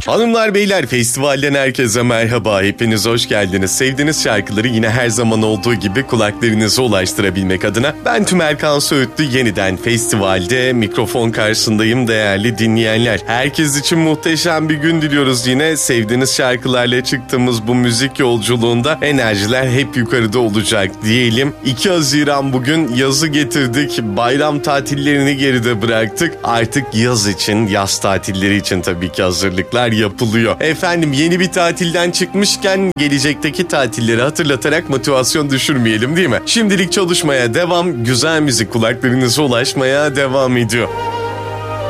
Hanımlar beyler, festivalden herkese merhaba. Hepiniz hoş geldiniz. Sevdiğiniz şarkıları yine her zaman olduğu gibi kulaklarınıza ulaştırabilmek adına ben Tümerkan Söğütlü yeniden festivalde mikrofon karşısındayım değerli dinleyenler. Herkes için muhteşem bir gün diliyoruz yine. Sevdiğiniz şarkılarla çıktığımız bu müzik yolculuğunda enerjiler hep yukarıda olacak diyelim. 2 Haziran bugün, yazı getirdik. Bayram tatillerini geride bıraktık. Artık yaz için, yaz tatilleri için tabii ki hazırlıklar yapılıyor. Efendim, yeni bir tatilden çıkmışken gelecekteki tatilleri hatırlatarak motivasyon düşürmeyelim değil mi? Şimdilik çalışmaya devam, güzel müzik kulaklarınıza ulaşmaya devam ediyor.